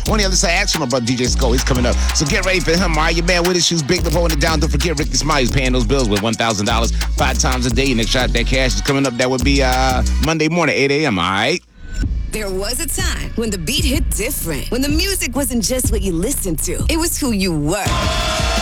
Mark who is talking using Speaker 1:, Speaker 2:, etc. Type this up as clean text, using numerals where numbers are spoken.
Speaker 1: On the other side, ask him about DJ Skull. He's coming up. So get ready for him, all right? Your man with his shoes big, the holding it down. Don't forget Ricky Smiley. He's paying those bills with $1,000 5 times a day. Your next shot at that cash is coming up. That would be Monday morning, 8 a.m., all right?
Speaker 2: There was a time when the beat hit different. When the music wasn't just what you listened to. It was who you were.